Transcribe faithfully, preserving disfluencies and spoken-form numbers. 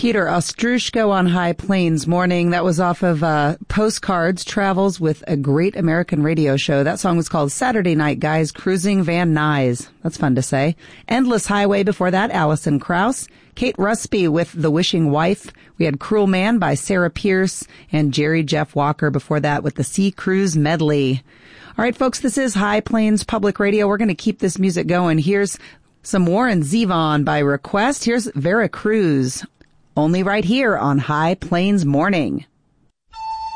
Peter Ostrushko on High Plains Morning. That was off of uh, Postcards, Travels with a Great American Radio Show. That song was called Saturday Night Guys Cruising Van Nuys. That's fun to say. Endless Highway before that, Alison Krauss. Kate Rusby with The Wishing Wife. We had Cruel Man by Sarah Pierce and Jerry Jeff Walker before that with the Sea Cruise Medley. All right, folks, this is High Plains Public Radio. We're going to keep this music going. Here's some Warren Zevon by request. Here's Vera Cruz. Only right here on High Plains Morning.